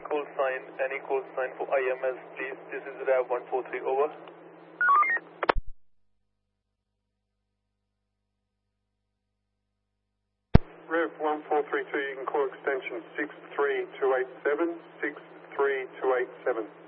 Any call sign for IMS, please. This is RAV 143, over. Rev 1432, you can call extension 63287, 63287.